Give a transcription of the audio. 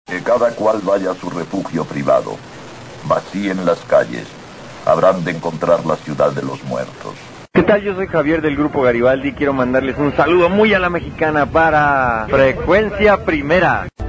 Que cada cual vaya a su refugio privado. Vacíen las calles. Habrán de encontrar la ciudad de los muertos. ¿Qué tal? Yo soy Javier del Grupo Garibaldi. Quiero mandarles un saludo muy a la mexicana para Frecuencia Primera.